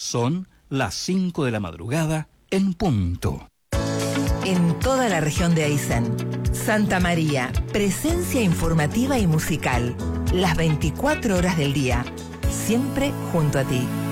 Son las 5 de la madrugada en punto. En toda la región de Aysén, Santa María, presencia informativa y musical, las 24 horas del día, siempre junto a ti.